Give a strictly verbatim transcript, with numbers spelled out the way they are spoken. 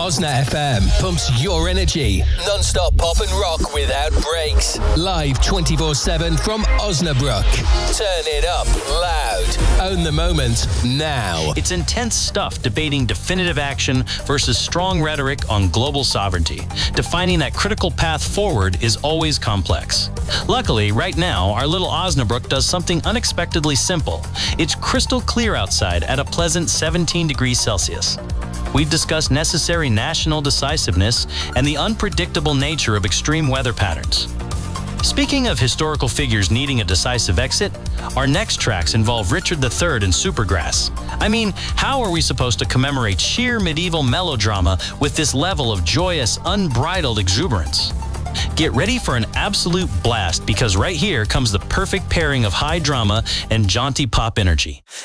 Osna F M pumps your energy. Non-stop pop and rock without breaks. Live twenty-four seven from Osnabrück. Turn it up loud. Own the moment now. It's intense stuff debating definitive action versus strong rhetoric on global sovereignty. Defining that critical path forward is always complex. Luckily, right now, our little Osnabrück does something unexpectedly simple. It's crystal clear outside at a pleasant seventeen degrees Celsius. We've discussed necessary national decisiveness and the unpredictable nature of extreme weather patterns. Speaking of historical figures needing a decisive exit, our next tracks involve Richard the Third and Supergrass. I mean, how are we supposed to commemorate sheer medieval melodrama with this level of joyous, unbridled exuberance? Get ready for an absolute blast, because right here comes the perfect pairing of high drama and jaunty pop energy.